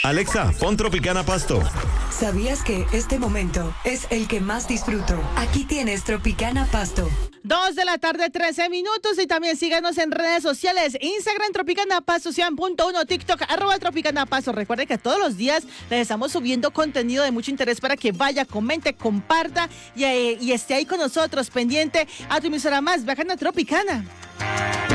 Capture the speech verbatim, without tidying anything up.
Alexa, pon Tropicana Pasto. ¿Sabías que este momento es el que más disfruto? Aquí tienes Tropicana Pasto. Dos de la tarde, trece minutos, y también síganos en redes sociales, Instagram, Tropicana Pasto, cien punto uno, TikTok, arroba Tropicana Pasto. Recuerde que todos los días les estamos subiendo contenido de mucho interés para que vaya, comente, comparta y, y esté ahí con nosotros, pendiente a tu emisora más bacana, Tropicana.